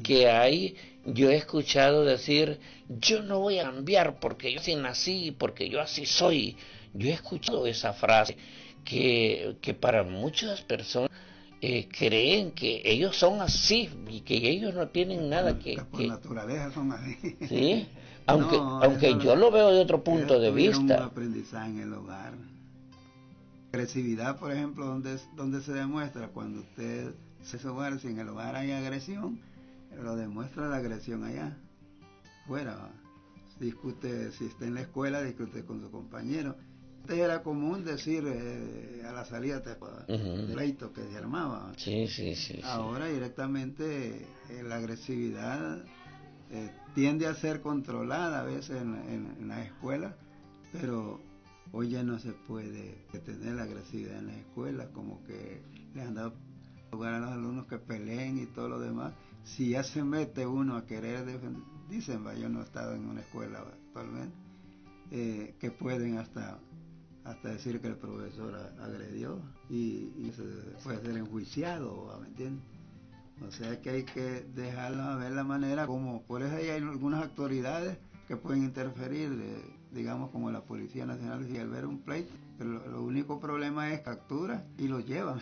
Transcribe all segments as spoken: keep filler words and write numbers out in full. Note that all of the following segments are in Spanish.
que hay, yo he escuchado decir, yo no voy a cambiar porque yo así nací, porque yo así soy. Yo he escuchado esa frase que, que para muchas personas eh, creen que ellos son así y que ellos no tienen nada que... que por que... naturaleza son así. ¿Sí? Aunque, No, aunque yo lo veo de otro punto de vista. un aprendizaje en el hogar. Agresividad, por ejemplo, donde, donde se demuestra cuando usted se hogar, si en el hogar hay agresión, lo demuestra la agresión allá, fuera. Discute, si está en la escuela, discute con su compañero. Antes era común decir eh, a la salida de uh-huh. pleito que se armaba. Sí, sí, sí. Ahora sí. directamente eh, la agresividad eh, tiende a ser controlada a veces en, en, en las escuelas, pero hoy ya no se puede detener la agresividad en las escuelas, como que le han dado lugar a los alumnos que peleen y todo lo demás. Si ya se mete uno a querer defender, dicen, va, yo no he estado en una escuela actualmente, eh, que pueden hasta hasta decir que el profesor agredió y, y se puede ser enjuiciado, ¿me entiendes? O sea que hay que dejarlo a ver la manera como, por eso hay algunas autoridades que pueden interferir, de, digamos como la Policía Nacional, si al ver un pleito, pero lo, lo único problema es captura y lo llevan.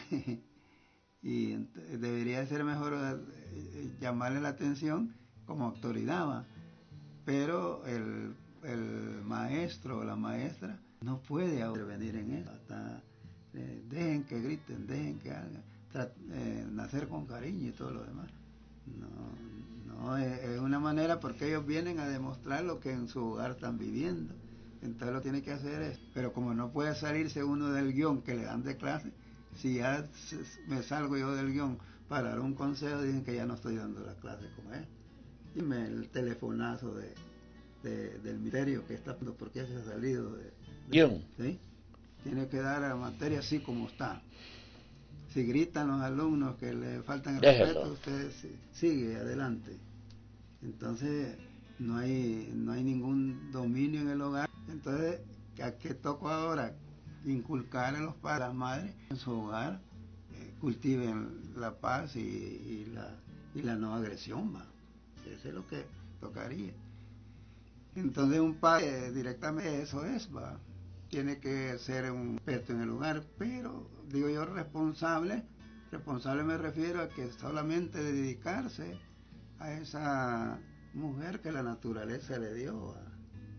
Y debería ser mejor llamarle la atención como autoridad, ¿va? Pero el, el maestro o la maestra no puede intervenir en eso. Hasta, eh, dejen que griten, dejen que hagan, eh, nacer con cariño y todo lo demás. No, no es, es una manera porque ellos vienen a demostrar lo que en su hogar están viviendo. Entonces lo tiene que hacer es, pero como no puede salirse uno del guión que le dan de clase, si ya me salgo yo del guión para dar un consejo, dicen que ya no estoy dando la clase como es. Dime el telefonazo de, de, del ministerio que está, ¿por qué se ha salido de, de ¿sí? Tiene que dar la materia así como está. Si gritan los alumnos que le faltan el respeto, usted sigue adelante. Entonces no hay no hay ningún dominio en el hogar. Entonces, ¿a qué toco ahora? Inculcar a los padres, a las madres en su hogar, eh, cultiven la paz y, y la y la no agresión, va. Eso es lo que tocaría. Entonces un padre eh, directamente eso es, va. Tiene que ser un experto en el hogar, pero digo yo responsable, responsable me refiero a que solamente dedicarse a esa mujer que la naturaleza le dio, ¿va?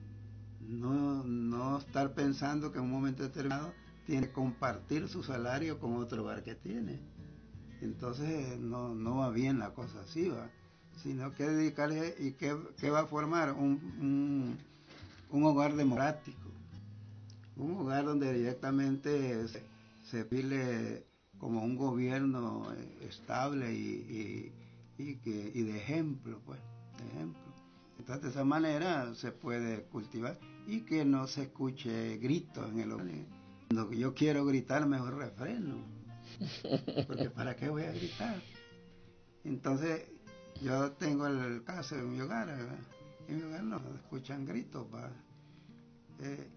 No, no estar pensando que en un momento determinado tiene que compartir su salario con otro hogar que tiene. Entonces no, no va bien la cosa así, va, sino que dedicarse y que, que va a formar un, un, un hogar democrático, un hogar donde directamente se, se pile como un gobierno estable y, y, y, que, y de ejemplo, pues, de ejemplo. Entonces de esa manera se puede cultivar y que no se escuche gritos en el hogar. Cuando yo quiero gritar, mejor refreno, porque ¿para qué voy a gritar? Entonces yo tengo el caso de mi hogar, ¿verdad? En mi hogar no escuchan gritos, ¿va? Eh,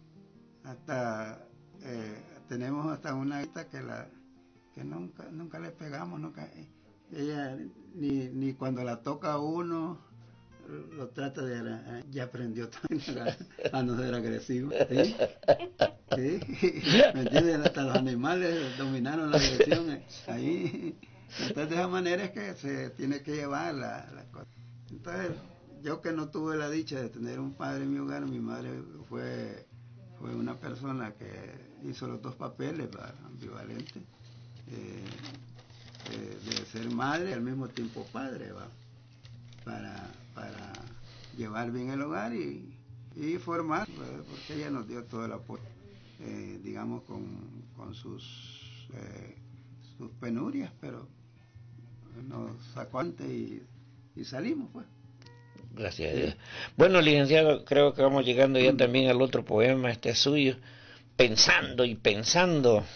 hasta eh, tenemos hasta una hija que la que nunca nunca le pegamos, nunca, ella ni ni cuando la toca a uno lo trata de, ya aprendió también a, a no ser agresivo, ¿sí? ¿Sí? ¿Me entienden? Hasta los animales dominaron la agresión ahí. Entonces de esa manera es que se tiene que llevar la, la cosa. Entonces yo que no tuve la dicha de tener un padre en mi hogar, mi madre fue fue una persona que hizo los dos papeles, ambivalentes, eh, eh, de ser madre y al mismo tiempo padre, ¿va? Para, para llevar bien el hogar y, y formar, porque ella nos dio todo el apoyo, eh, digamos con, con sus, eh, sus penurias, pero nos sacó antes y, y salimos, pues. Gracias a Dios. Bueno, licenciado, creo que vamos llegando ya también al otro poema, este suyo, pensando y pensando,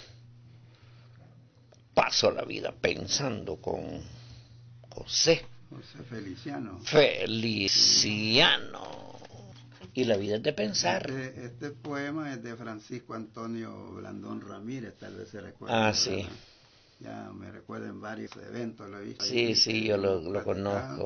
paso la vida pensando con José. José Feliciano. Feliciano. Y la vida es de pensar. Este, este poema es de Francisco Antonio Blandón Ramírez, tal vez se recuerda. Ah, sí. Ya me recuerdo en varios eventos, lo he visto. Sí, ahí, sí, yo lo, lo conozco.